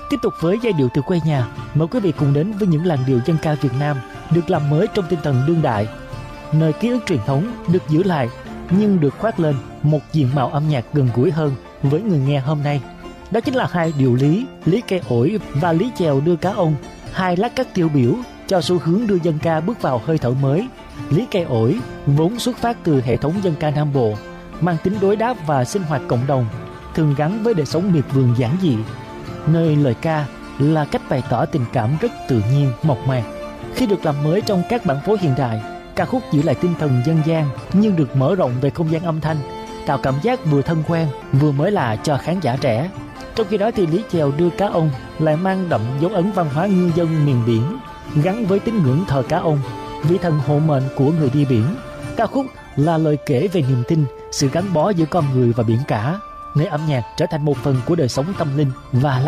Tiếp tục với giai điệu từ quê nhà, mời quý vị cùng đến với những làn điệu dân ca Việt Nam được làm mới trong tinh thần đương đại, nơi ký ức truyền thống được giữ lại nhưng được khoác lên một diện mạo âm nhạc gần gũi hơn với người nghe hôm nay. Đó chính là hai điệu Lý Cây Ổi và Lý Chèo Đưa Cá Ông, hai lát cắt tiêu biểu cho xu hướng đưa dân ca bước vào hơi thở mới. Lý Cây Ổi vốn xuất phát từ hệ thống dân ca Nam Bộ, mang tính đối đáp và sinh hoạt cộng đồng, thường gắn với đời sống miệt vườn giản dị, nơi lời ca là cách bày tỏ tình cảm rất tự nhiên, mộc mạc. Khi được làm mới trong các bản phối hiện đại, ca khúc giữ lại tinh thần dân gian nhưng được mở rộng về không gian âm thanh, tạo cảm giác vừa thân quen vừa mới lạ cho khán giả trẻ. Trong khi đó thì Lý Chèo Đưa Cá Ông lại mang đậm dấu ấn văn hóa ngư dân miền biển, gắn với tín ngưỡng thờ cá ông, vị thần hộ mệnh của người đi biển. Ca khúc là lời kể về niềm tin, sự gắn bó giữa con người và biển cả, nơi âm nhạc trở thành một phần của đời sống tâm linh và